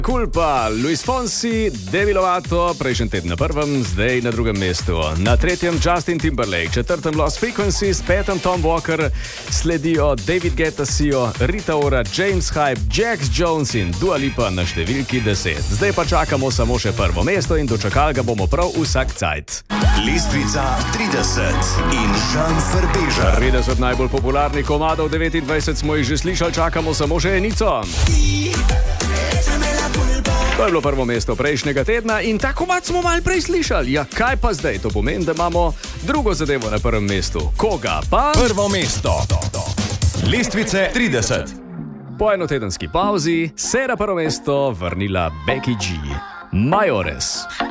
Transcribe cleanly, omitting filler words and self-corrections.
Culpa, Luis Fonsi, Demi Lovato, prejšnji teden na prvem, zdaj na drugem mestu. Na tretjem Justin Timberlake, četrtem Lost Frequencies, petem Tom Walker, sledijo David Guetta, Sio, Rita Ora, James Hype, Jax Jones in Dua Lipa na številki 10. Zdaj pa čakamo samo še prvo mesto in dočakali ga bomo prav vsak cajt. Lestvica 30 in Žan Frbežar. 30 najbolj popularnih komadov, 29 smo jih že slišali, čakamo samo še enico. To je bilo prvo mesto prejšnjega tedna in ta komad smo malo prej slišali. Ja, kaj pa zdaj? To pomeni, da imamo drugo zadevo na prvem mestu. Koga pa? Prvo mesto. Lestvice 30. Po enotedenski pauzi se je na prvo mesto vrnila Becky G. Majores.